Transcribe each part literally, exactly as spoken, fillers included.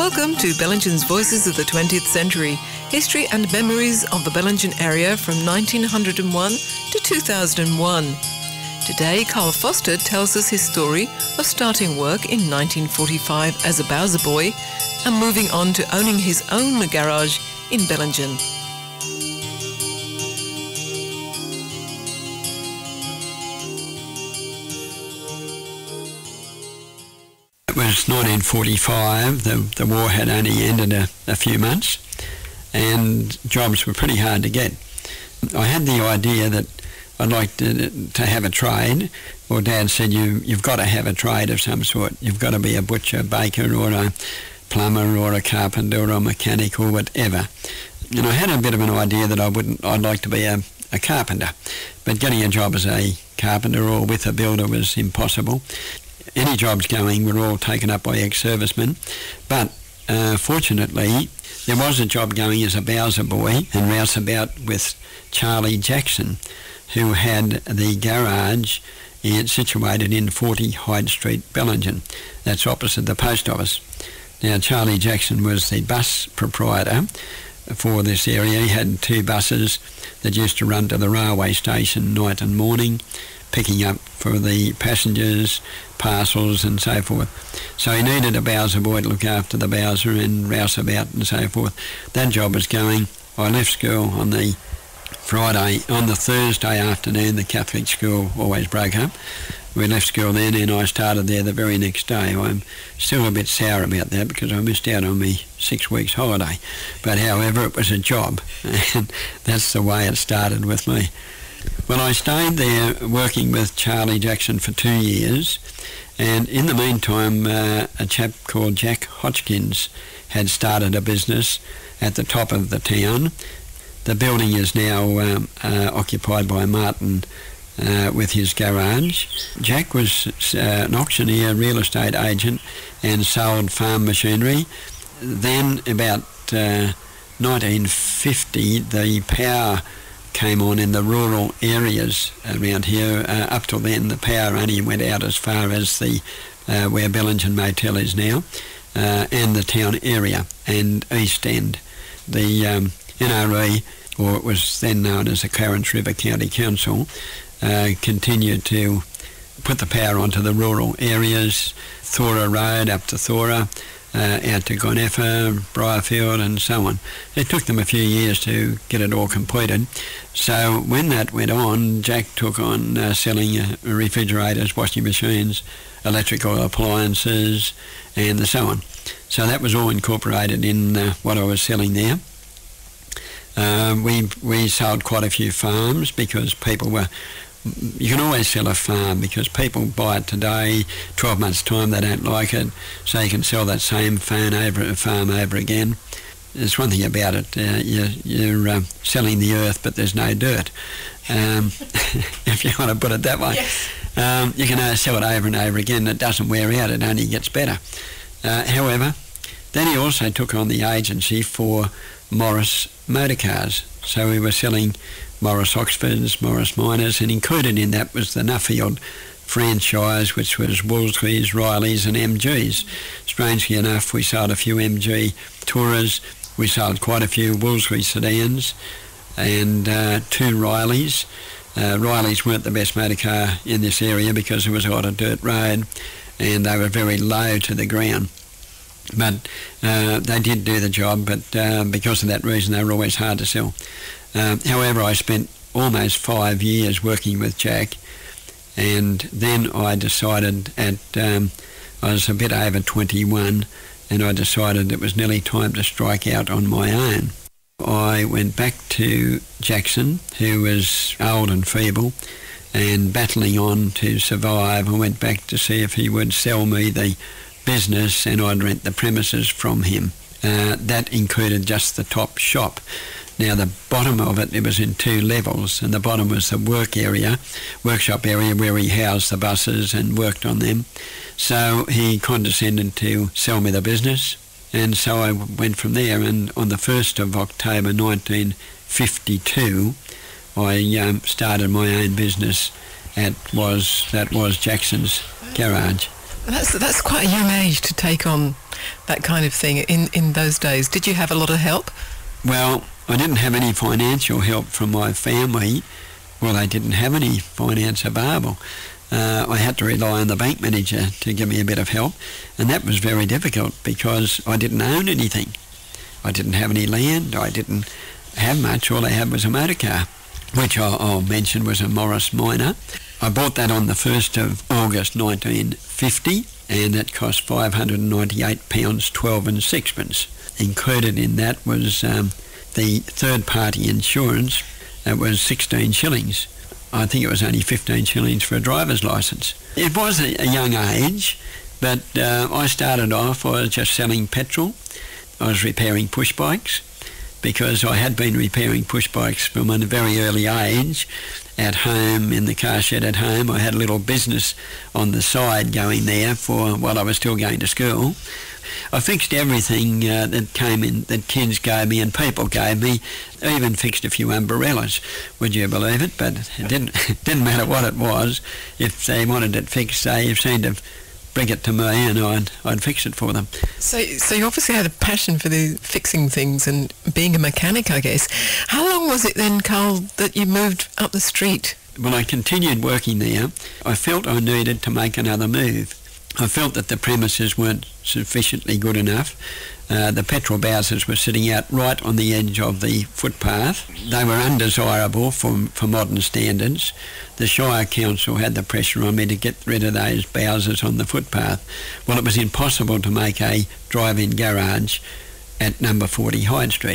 Welcome to Bellingen's Voices of the twentieth Century, history and memories of the Bellingen area from nineteen oh one to two thousand one. Today, Carl Foster tells us his story of starting work in nineteen forty-five as a Bowser boy and moving on to owning his own garage in Bellingen. It was nineteen forty-five, the, the war had only ended a, a few months and jobs were pretty hard to get. I had the idea that I'd like to, to have a trade. Well, Dad said, you, you've got to have a trade of some sort. You've got to be a butcher, baker or a plumber or a carpenter or a mechanic or whatever. And I had a bit of an idea that I wouldn't, I'd like to be a, a carpenter, but getting a job as a carpenter or with a builder was impossible. Any jobs going were all taken up by ex-servicemen, but uh, fortunately there was a job going as a Bowser boy and rouseabout with Charlie Jackson, who had the garage in, situated in forty Hyde Street, Bellingen. That's opposite the post office. Now, Charlie Jackson was the bus proprietor for this area. He had two buses that used to run to the railway station night and morning, picking up for the passengers, parcels and so forth. So he needed a Bowser boy to look after the Bowser and rouseabout and so forth. That job was going. I left school on the Friday. On the Thursday afternoon, the Catholic school always broke up. We left school then and I started there the very next day. I'm still a bit sour about that because I missed out on my six weeks holiday. But however, it was a job and that's the way it started with me. Well, I stayed there working with Charlie Jackson for two years, and in the meantime, uh, a chap called Jack Hodgkins had started a business at the top of the town. The building is now um, uh, occupied by Martin uh, with his garage. Jack was uh, an auctioneer, real estate agent, and sold farm machinery. Then, about uh, nineteen fifty, the power came on in the rural areas around here. Uh, up till then, the power only went out as far as the uh, where Bellingen Motel is now, uh, and the town area and East End. The um, N R E, or it was then known as the Clarence River County Council, uh, continued to put the power onto the rural areas, Thora Road up to Thora, Uh, out to Goneffa, Briarfield and so on. It took them a few years to get it all completed. So when that went on, Jack took on uh, selling uh, refrigerators, washing machines, electrical appliances and so on. So that was all incorporated in uh, what I was selling there. Uh, we, we sold quite a few farms because people were You can always sell a farm because people buy it today, twelve months' time they don't like it, so you can sell that same farm over, farm over again. There's one thing about it, uh, you're, you're uh, selling the earth but there's no dirt, um, if you want to put it that way. Yes. Um, you can uh, sell it over and over again, it doesn't wear out, it only gets better. Uh, however, then he also took on the agency for Morris Motor Cars, so we were selling Morris Oxfords, Morris Minors, and included in that was the Nuffield franchise, which was Wolseley's, Riley's and M G's. Strangely enough, we sold a few M G Tourers, we sold quite a few Wolseley sedans and uh, two Riley's. Uh, Riley's weren't the best motor car in this area because there was a lot of dirt road and they were very low to the ground. But uh, they did do the job, but uh, because of that reason they were always hard to sell. Uh, however, I spent almost five years working with Jack, and then I decided at, um, I was a bit over twenty-one, and I decided it was nearly time to strike out on my own. I went back to Jackson, who was old and feeble, and battling on to survive. I went back to see if he would sell me the business and I'd rent the premises from him. Uh, that included just the top shop. Now the bottom of it, it was in two levels, and the bottom was the work area, workshop area where he housed the buses and worked on them. So he condescended to sell me the business, and so I went from there, and on the first of October nineteen fifty-two, I um, started my own business at was that was Jackson's Garage. That's that's quite a young age to take on that kind of thing in, in those days. Did you have a lot of help? Well, I didn't have any financial help from my family. Well, they didn't have any finance available. Uh, I had to rely on the bank manager to give me a bit of help, and that was very difficult because I didn't own anything. I didn't have any land. I didn't have much. All I had was a motor car, which I, I'll mention was a Morris Minor. I bought that on the first of August nineteen fifty, and it cost five hundred ninety-eight pounds twelve and sixpence. Included in that was um, the third-party insurance. It was sixteen shillings. I think it was only fifteen shillings for a driver's licence. It was a, a young age, but uh, I started off, I was just selling petrol. I was repairing push bikes, because I had been repairing push bikes from a very early age at home, in the car shed at home. I had a little business on the side going there for while I was still going to school. I fixed everything uh, that came in, that kids gave me and people gave me. I even fixed a few umbrellas, would you believe it? But it didn't, it didn't matter what it was. If they wanted it fixed, they seemed to bring it to me and I'd, I'd fix it for them. So so you obviously had a passion for the fixing things and being a mechanic, I guess. How long was it then, Carl, that you moved up the street? When I continued working there, I felt I needed to make another move. I felt that the premises weren't sufficiently good enough. Uh, the petrol bowsers were sitting out right on the edge of the footpath. They were undesirable for, for modern standards. The Shire Council had the pressure on me to get rid of those bowsers on the footpath. Well, it was impossible to make a drive-in garage at number forty Hyde Street.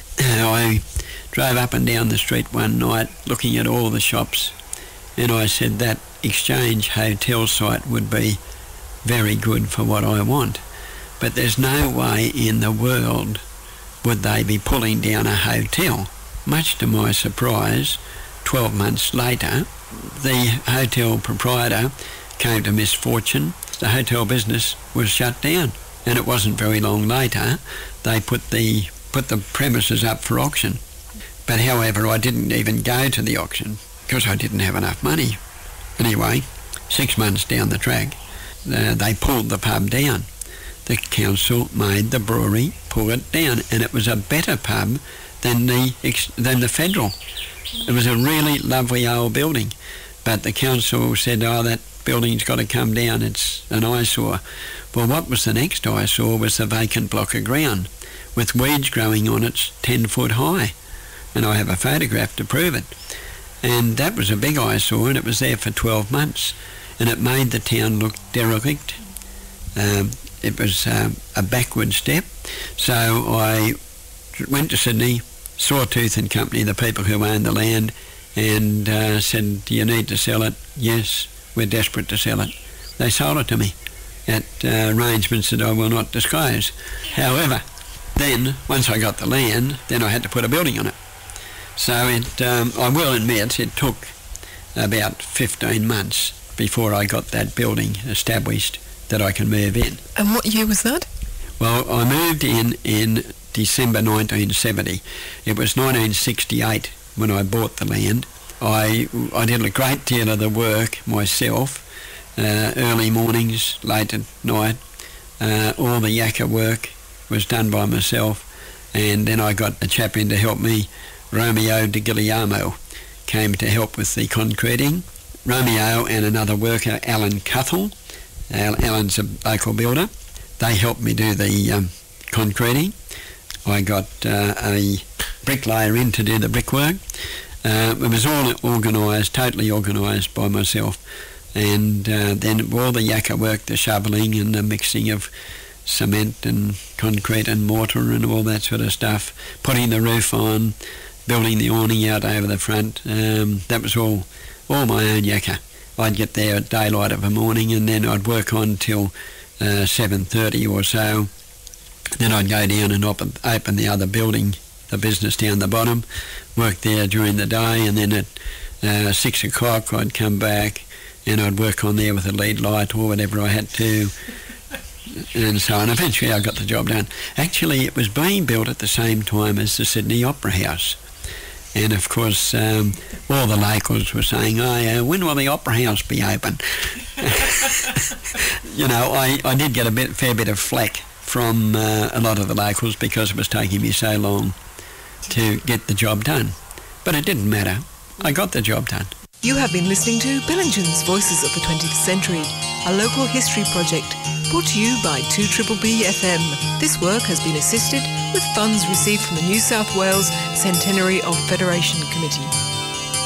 I drove up and down the street one night looking at all the shops, and I said that Exchange Hotel site would be very good for what I want. But there's no way in the world would they be pulling down a hotel. Much to my surprise, twelve months later, the hotel proprietor came to misfortune. The hotel business was shut down, and it wasn't very long later they put the put the premises up for auction. But however, I didn't even go to the auction because I didn't have enough money. Anyway, six months down the track, uh, they pulled the pub down. The council made the brewery pull it down, and it was a better pub than the than the Federal. It was a really lovely old building, but the council said, oh, that building's got to come down, it's an eyesore. Well, what was the next eyesore was the vacant block of ground with weeds growing on it ten foot high, and I have a photograph to prove it. And that was a big eyesore, and it was there for twelve months, and it made the town look derelict. Um, it was um, a backward step. So I went to Sydney, Sawtooth and Company, the people who owned the land, and uh, said, do you need to sell it? Yes, we're desperate to sell it. They sold it to me at uh, arrangements that I will not disclose. However, then, once I got the land, then I had to put a building on it. So it, um, I will admit, it took about fifteen months before I got that building established that I can move in. And what year was that? Well, I moved in in December nineteen seventy. It was nineteen sixty-eight when I bought the land. I, I did a great deal of the work myself, uh, early mornings, late at night. Uh, all the yakka work was done by myself, and then I got a chap in to help me. Romeo de Guglielmo came to help with the concreting. Romeo and another worker, Alan Cuthell, Alan's a local builder, they helped me do the um, concreting. I got uh, a bricklayer in to do the brickwork. Uh, it was all organised, totally organised by myself. And uh, then all the yakka work, the shoveling and the mixing of cement and concrete and mortar and all that sort of stuff, putting the roof on, building the awning out over the front, um, that was all all my own yakka. I'd get there at daylight of a morning, and then I'd work on till uh, seven thirty or so. Then I'd go down and open, open the other building, the business down the bottom, work there during the day, and then at uh, six o'clock I'd come back and I'd work on there with a lead light or whatever I had to, and so on. Eventually I got the job done. Actually, it was being built at the same time as the Sydney Opera House. And of course, um, all the locals were saying, oh, yeah, when will the Opera House be open? You know, I, I did get a bit, fair bit of flack from uh, a lot of the locals because it was taking me so long to get the job done. But it didn't matter. I got the job done. You have been listening to Bellingen's Voices of the twentieth Century, a local history project brought to you by two B B B F M. This work has been assisted with funds received from the New South Wales Centenary of Federation Committee.